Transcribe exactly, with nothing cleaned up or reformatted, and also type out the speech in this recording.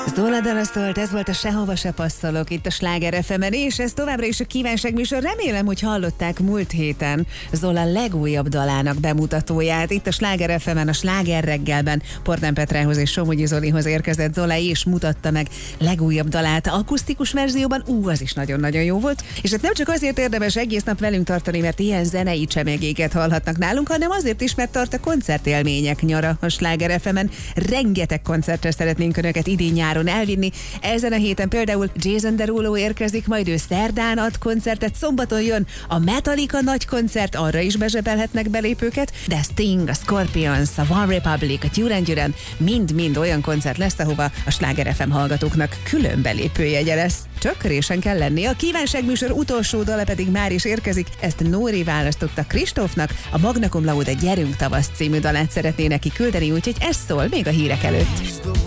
Zola Dalla szólt, ez volt a Sehova se passzolok itt a Sláger ef emen, és ez továbbra is a kívánságműsor. Remélem, hogy hallották múlt héten Zola legújabb dalának bemutatóját. Itt a Sláger ef emen, a Sláger reggelben Portán Petrához és Somogyi Zolihoz érkezett Zola, és mutatta meg legújabb dalát akusztikus verzióban. Ú, az is nagyon-nagyon jó volt. És hát nem csak azért érdemes egész nap velünk tartani, mert ilyen zenei csemegéket hallhatnak nálunk, hanem azért is, mert tart a koncertélmények nyara a Sláger ef emen. Rengeteg koncertre szeretnénk önöket idén-nyáron elvinni. Ezen a héten például Jason Derulo érkezik, majd ő szerdán ad koncertet, szombaton jön a Metallica nagy koncert, arra is bezsebelhetnek belépőket, de a Sting, a Scorpions, a One Republic, a Duran Duran mind-mind olyan koncert lesz, ahova a Sláger ef em hallgatóknak külön belépőjegye lesz. Csak résen kell lenni. A kívánságműsor utolsó dala pedig már is érkezik, ezt Nóri választotta Kristófnak, a Magna Cum Laude Gyerünk tavasz című dalát szeretné neki küldeni, úgyhogy ez szól még a hírek előtt.